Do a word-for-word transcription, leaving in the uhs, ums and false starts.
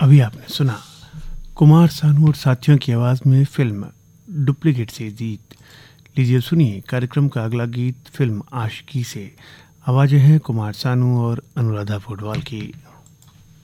अभी आपने सुना कुमार सानू और साथियों की आवाज में फिल्म डुप्लीकेट से गीत। लीजिए सुनिए कार्यक्रम का अगला गीत फिल्म आशिकी से। आवाजें हैं कुमार सानू और अनुराधा पौडवाल की।